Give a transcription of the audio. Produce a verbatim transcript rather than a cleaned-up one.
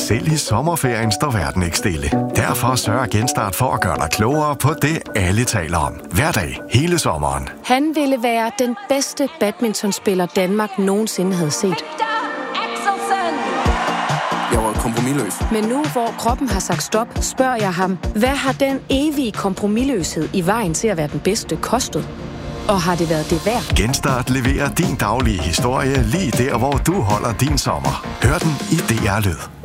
Selv i sommerferien står verden ikke stille. Derfor sørger Genstart for at gøre dig klogere på det, alle taler om. Hver dag, hele sommeren. Han ville være den bedste badmintonspiller, Danmark nogensinde havde set. Jeg var kompromisløs. Men nu, hvor kroppen har sagt stop, spørger jeg ham, hvad har den evige kompromisløshed i vejen til at være den bedste kostet? Og har det været det værd? Genstart leverer din daglige historie lige der, hvor du holder din sommer. Hør den i D R Lyd.